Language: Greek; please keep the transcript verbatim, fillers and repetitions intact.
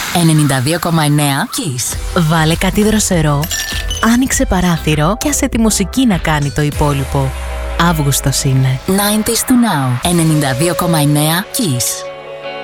ενενήντα δύο κόμμα εννέα Kiss. Βάλε κάτι δροσερό, άνοιξε παράθυρο και άσε τη μουσική να κάνει το υπόλοιπο. Αύγουστος είναι. ενενήντα του Now. ενενήντα δύο κόμμα εννέα Kiss.